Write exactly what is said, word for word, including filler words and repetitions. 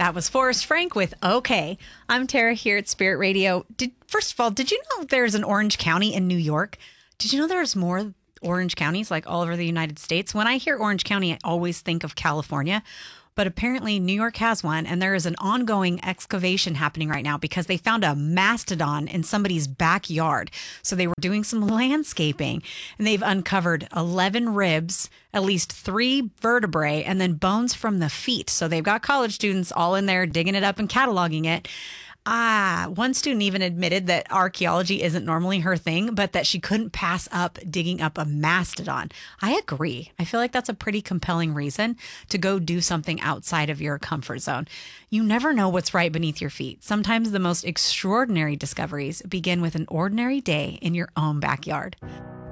That was Forrest Frank with Okay. I'm Tara here at Spirit Radio. Did First of all, did you know there's an Orange County in New York? Did you know there's more Orange counties like all over the United States? When I hear Orange County, I always think of California. But apparently New York has one, and there is an ongoing excavation happening right now because they found a mastodon in somebody's backyard. So they were doing some landscaping, and they've uncovered eleven ribs, at least three vertebrae, and then bones from the feet. So they've got college students all in there digging it up and cataloging it. Ah, one student even admitted that archaeology isn't normally her thing, but that she couldn't pass up digging up a mastodon. I agree. I feel like that's a pretty compelling reason to go do something outside of your comfort zone. You never know what's right beneath your feet. Sometimes the most extraordinary discoveries begin with an ordinary day in your own backyard.